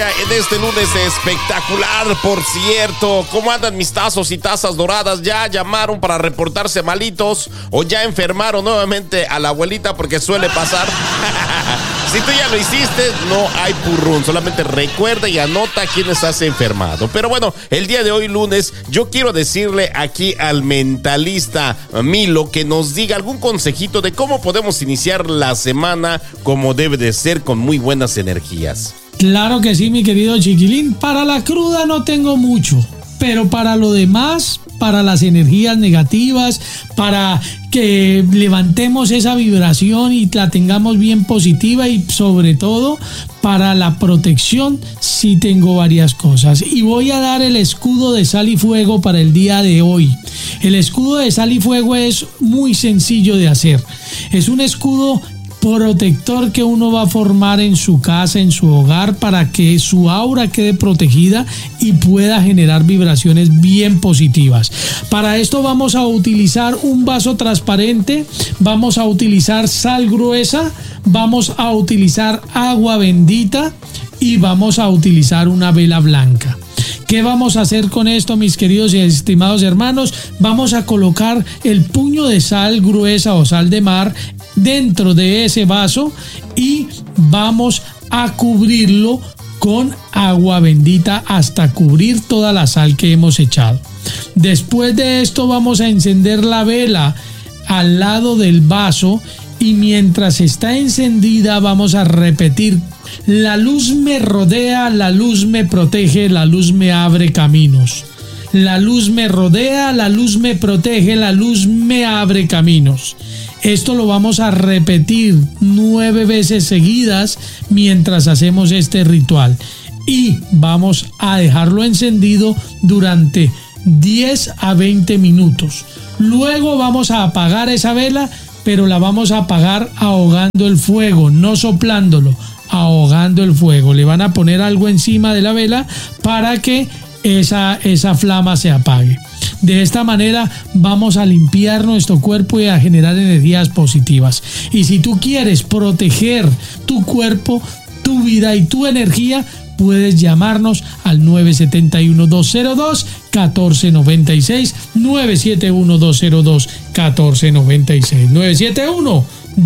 En este lunes espectacular, por cierto. ¿Cómo andan mis tazos y tazas doradas? ¿Ya llamaron para reportarse malitos? ¿O ya enfermaron nuevamente a la abuelita? Porque suele pasar. Si tú ya lo hiciste, no hay purrún. Solamente recuerda y anota quiénes has enfermado. Pero bueno, el día de hoy, lunes, yo quiero decirle aquí al mentalista Milo que nos diga algún consejito de cómo podemos iniciar la semana como debe de ser, con muy buenas energías. Claro que sí, mi querido chiquilín. Para la cruda no tengo mucho, pero para lo demás, para las energías negativas, para que levantemos esa vibración y la tengamos bien positiva, y sobre todo para la protección, sí tengo varias cosas. Y voy a dar el escudo de sal y fuego para el día de hoy. El escudo de sal y fuego es muy sencillo de hacer. Es un escudo protector que uno va a formar en su casa, en su hogar, para que su aura quede protegida y pueda generar vibraciones bien positivas. Para esto vamos a utilizar un vaso transparente, vamos a utilizar sal gruesa, vamos a utilizar agua bendita y vamos a utilizar una vela blanca. ¿Qué vamos a hacer con esto, mis queridos y estimados hermanos? Vamos a colocar el puño de sal gruesa o sal de mar dentro de ese vaso y vamos a cubrirlo con agua bendita hasta cubrir toda la sal que hemos echado. Después de esto vamos a encender la vela al lado del vaso y mientras está encendida vamos a repetir: la luz me rodea, la luz me protege, la luz me abre caminos. La luz me rodea, la luz me protege, la luz me abre caminos. Esto lo vamos a repetir 9 veces seguidas mientras hacemos este ritual. Y vamos a dejarlo encendido durante 10 a 20 minutos. Luego vamos a apagar esa vela, pero la vamos a apagar ahogando el fuego, no soplándolo, ahogando el fuego. Le van a poner algo encima de la vela para que esa flama se apague. De esta manera vamos a limpiar nuestro cuerpo y a generar energías positivas. Y si tú quieres proteger tu cuerpo, tu vida y tu energía, puedes llamarnos al 971-202-1496, 971-202-1496,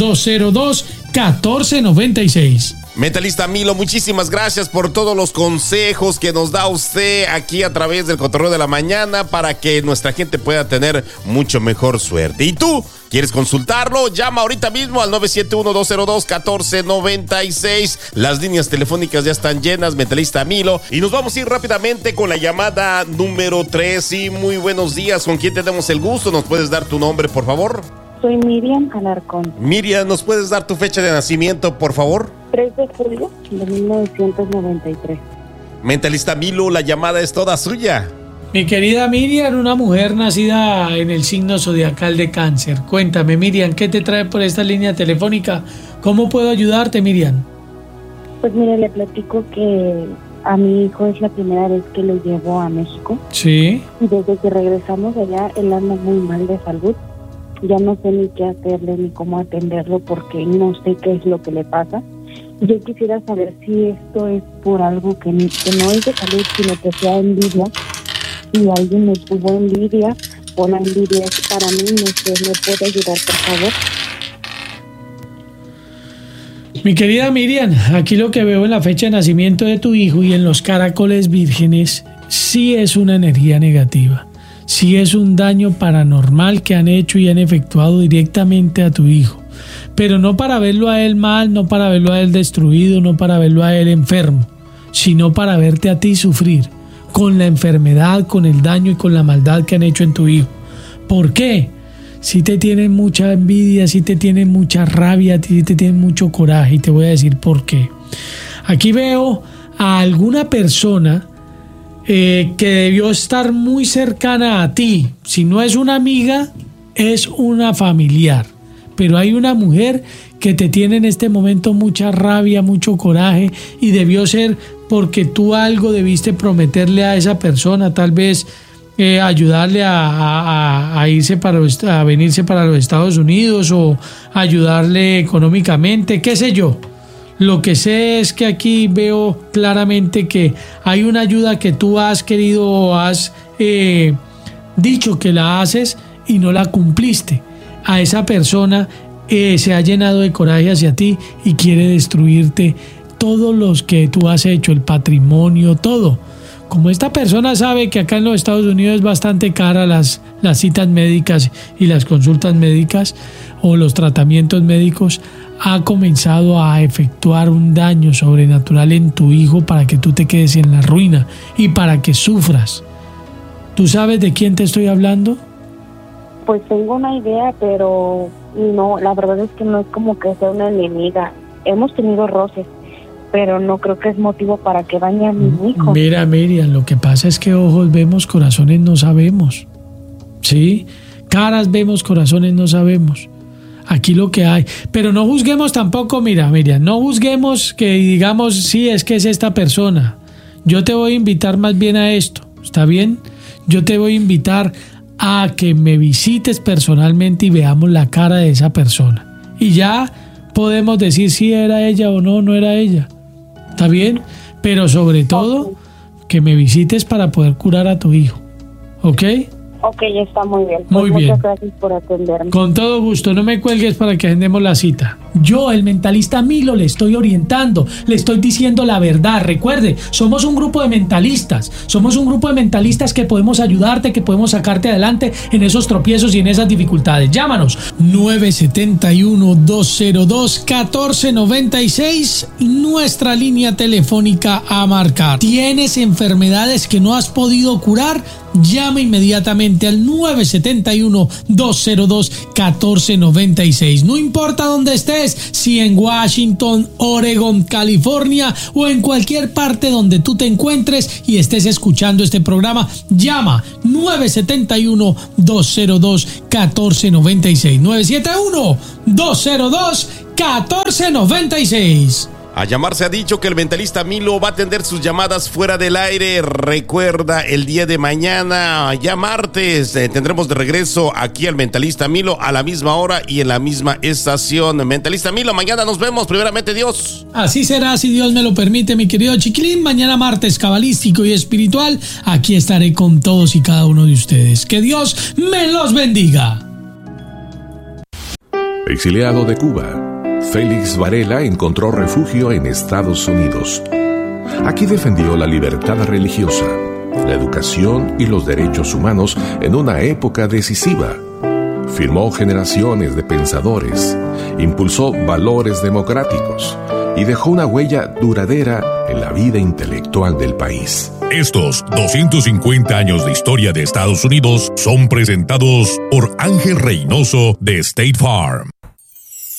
971-202-1496. Mentalista Milo, muchísimas gracias por todos los consejos que nos da usted aquí a través del Cotorreo de la Mañana para que nuestra gente pueda tener mucho mejor suerte. ¿Y tú quieres consultarlo? Llama ahorita mismo al 971-202-1496. Las líneas telefónicas ya están llenas, Mentalista Milo. Y nos vamos a ir rápidamente con la llamada número 3. Sí, muy buenos días. ¿Con quién tenemos el gusto? ¿Nos puedes dar tu nombre, por favor? Soy Miriam Alarcón. Miriam, ¿nos puedes dar tu fecha de nacimiento, por favor? 3 de julio de 1993. Mentalista Milo, la llamada es toda suya. Mi querida Miriam, una mujer nacida en el signo zodiacal de Cáncer. Cuéntame, Miriam, ¿qué te trae por esta línea telefónica? ¿Cómo puedo ayudarte, Miriam? Pues mire, le platico que a mi hijo es la primera vez que lo llevo a México. Sí. Y desde que regresamos allá, él anda muy mal de salud. Ya no sé ni qué hacerle ni cómo atenderlo porque no sé qué es lo que le pasa. Yo quisiera saber si esto es por algo que no es de salud, sino que sea envidia. Si alguien me tuvo envidia o la envidia es para mí, no sé, ¿me puede ayudar, por favor? Mi querida Miriam, aquí lo que veo en la fecha de nacimiento de tu hijo y en los caracoles vírgenes, sí es una energía negativa. Sí es un daño paranormal que han hecho y han efectuado directamente a tu hijo. Pero no para verlo a él mal, no para verlo a él destruido, no para verlo a él enfermo, sino para verte a ti sufrir con la enfermedad, con el daño y con la maldad que han hecho en tu hijo. ¿Por qué? Si te tienen mucha envidia, si te tienen mucha rabia, si te tienen mucho coraje, y te voy a decir por qué. Aquí veo a alguna persona que debió estar muy cercana a ti. Si no es una amiga, es una familiar. Pero hay una mujer que te tiene en este momento mucha rabia, mucho coraje, y debió ser porque tú algo debiste prometerle a esa persona, tal vez ayudarle a irse a venirse para los Estados Unidos, o ayudarle económicamente, qué sé yo. Lo que sé es que aquí veo claramente que hay una ayuda que tú has querido o has dicho que la haces y no la cumpliste. A esa persona se ha llenado de coraje hacia ti y quiere destruirte todos los que tú has hecho, el patrimonio, todo. Como esta persona sabe que acá en los Estados Unidos es bastante cara las citas médicas y las consultas médicas o los tratamientos médicos, ha comenzado a efectuar un daño sobrenatural en tu hijo para que tú te quedes en la ruina y para que sufras. ¿Tú sabes de quién te estoy hablando? Pues tengo una idea, pero no, la verdad es que no es como que sea una enemiga. Hemos tenido roces, pero no creo que es motivo para que dañe a mi hijo. Mira, Miriam, lo que pasa es que ojos vemos, corazones no sabemos. ¿Sí? Caras vemos, corazones no sabemos. Aquí lo que hay. Pero no juzguemos tampoco, mira, Miriam, no juzguemos que digamos, sí, es que es esta persona. Yo te voy a invitar más bien a esto, ¿está bien? Yo te voy a invitar a que me visites personalmente y veamos la cara de esa persona. Y ya podemos decir si era ella o no, no era ella. ¿Está bien? Pero sobre todo, que me visites para poder curar a tu hijo. ¿Ok? Ok, está muy bien. Muy bien. Muchas gracias por atenderme. Con todo gusto, no me cuelgues para que agendemos la cita. Yo, el mentalista Milo, le estoy orientando, le estoy diciendo la verdad. Recuerde, somos un grupo de mentalistas. Somos un grupo de mentalistas que podemos ayudarte, que podemos sacarte adelante en esos tropiezos y en esas dificultades. Llámanos 971-202-1496, nuestra línea telefónica a marcar. ¿Tienes enfermedades que no has podido curar? Llama inmediatamente al 971-202-1496. No importa dónde estés, si en Washington, Oregon, California o en cualquier parte donde tú te encuentres y estés escuchando este programa, llama 971-202-1496. 971-202-1496. A llamar se ha dicho que el mentalista Milo va a atender sus llamadas fuera del aire. Recuerda, el día de mañana, ya martes, tendremos de regreso aquí al mentalista Milo a la misma hora y en la misma estación. Mentalista Milo, mañana nos vemos, primeramente Dios. Así será, si Dios me lo permite, mi querido Chiquilín. Mañana martes cabalístico y espiritual, aquí estaré con todos y cada uno de ustedes. Que Dios me los bendiga. Exiliado de Cuba, Félix Varela encontró refugio en Estados Unidos. Aquí defendió la libertad religiosa, la educación y los derechos humanos en una época decisiva. Firmó generaciones de pensadores, impulsó valores democráticos y dejó una huella duradera en la vida intelectual del país. Estos 250 años de historia de Estados Unidos son presentados por Ángel Reynoso de State Farm.